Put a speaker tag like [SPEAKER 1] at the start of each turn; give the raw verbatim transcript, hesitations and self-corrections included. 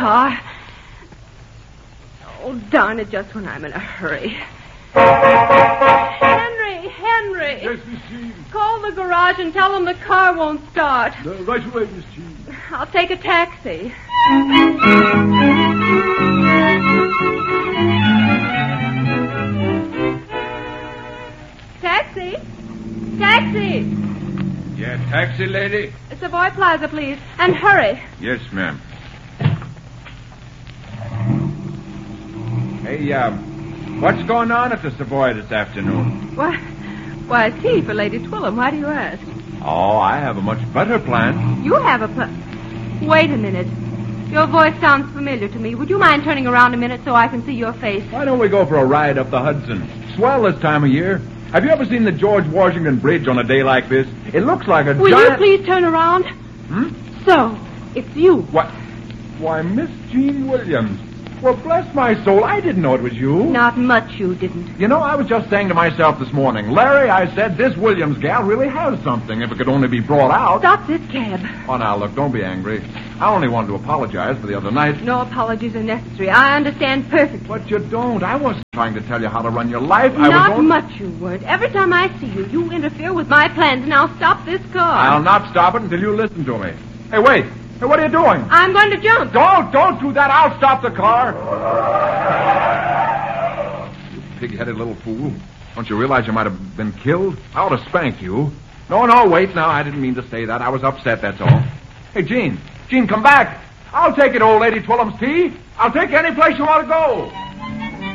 [SPEAKER 1] car. Oh, darn it, just when I'm in a hurry. Henry, Henry.
[SPEAKER 2] Yes, Miss Jean.
[SPEAKER 1] Call the garage and tell them the car won't start.
[SPEAKER 2] Uh, right away, Miss Jean.
[SPEAKER 1] I'll take a taxi. Taxi? Taxi!
[SPEAKER 3] Yeah, taxi, lady?
[SPEAKER 1] Savoy Plaza, please. And hurry.
[SPEAKER 3] Yes, ma'am. Hey, uh, what's going on at the Savoy this afternoon?
[SPEAKER 1] Why, why, tea for Lady Twillum. Why do you ask?
[SPEAKER 3] Oh, I have a much better plan.
[SPEAKER 1] You have a plan. Wait a minute. Your voice sounds familiar to me. Would you mind turning around a minute so I can see your face?
[SPEAKER 3] Why don't we go for a ride up the Hudson? Swell this time of year. Have you ever seen the George Washington Bridge on a day like this? It looks like a
[SPEAKER 1] Will
[SPEAKER 3] giant...
[SPEAKER 1] you please turn around?
[SPEAKER 3] Hmm?
[SPEAKER 1] So, it's you.
[SPEAKER 3] What? Why, Miss Jean Williams. Well, bless my soul, I didn't know it was you.
[SPEAKER 1] Not much you didn't.
[SPEAKER 3] You know, I was just saying to myself this morning, Larry, I said, this Williams gal really has something if it could only be brought out.
[SPEAKER 1] Stop this cab.
[SPEAKER 3] Oh, now, look, don't be angry. I only wanted to apologize for the other night.
[SPEAKER 1] No apologies are necessary. I understand perfectly.
[SPEAKER 3] But you don't. I wasn't trying to tell you how to run your life. I
[SPEAKER 1] Not
[SPEAKER 3] was only...
[SPEAKER 1] much you weren't. Every time I see you, you interfere with my plans, and I'll stop this car.
[SPEAKER 3] I'll not stop it until you listen to me. Hey, wait. Hey, what are you doing?
[SPEAKER 1] I'm going to jump.
[SPEAKER 3] Don't, don't do that. I'll stop the car. You pig-headed little fool. Don't you realize you might have been killed? I ought to spank you. No, no, wait. No, I didn't mean to say that. I was upset, that's all. Hey, Jean. Jean, come back. I'll take it, old Lady Twillum's tea. I'll take you any place you want to go.